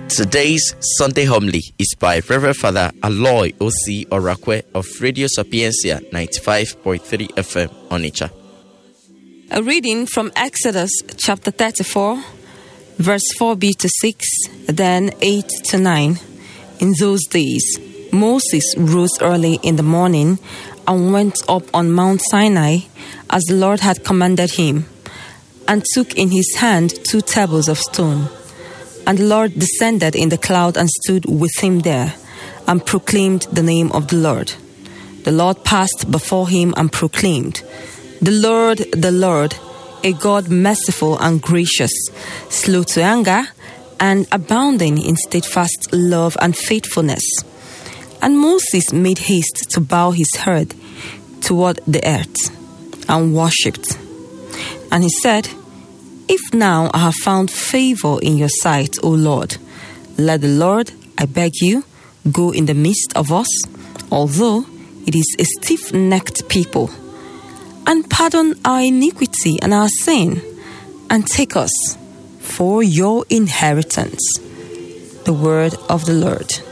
Today's Sunday homily is by Reverend Father Aloy O.C. Orakwe of Radio Sapiencia 95.3 FM Onitsha. A reading from Exodus chapter 34, verse 4b to 6, then 8 to 9. In those days, Moses rose early in the morning and went up on Mount Sinai as the Lord had commanded him, and took in his hand 2 tables of stone. And the Lord descended in the cloud and stood with him there, and proclaimed the name of the Lord. The Lord passed before him and proclaimed, the Lord, a God merciful and gracious, slow to anger, and abounding in steadfast love and faithfulness. And Moses made haste to bow his head toward the earth, and worshipped. And he said, If now I have found favor in your sight, O Lord, let the Lord, I beg you, go in the midst of us, although it is a stiff-necked people, and pardon our iniquity and our sin, and take us for your inheritance. The word of the Lord.